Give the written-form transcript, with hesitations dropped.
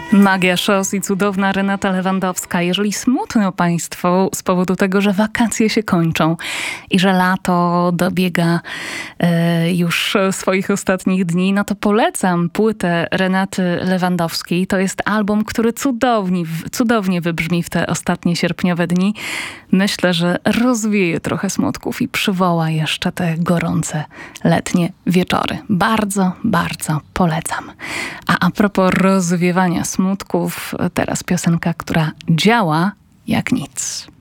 Magia Szos i cudowna Renata Lewandowska. Jeżeli smutno Państwu z powodu tego, że wakacje się kończą i że lato dobiega już swoich ostatnich dni, no to polecam płytę Renaty Lewandowskiej. To jest album, który cudownie wybrzmi w te ostatnie sierpniowe dni. Myślę, że rozwieje trochę smutków i przywoła jeszcze te gorące letnie wieczory. Bardzo, bardzo polecam. A propos rozwiewania smutków, teraz piosenka, która działa jak nic.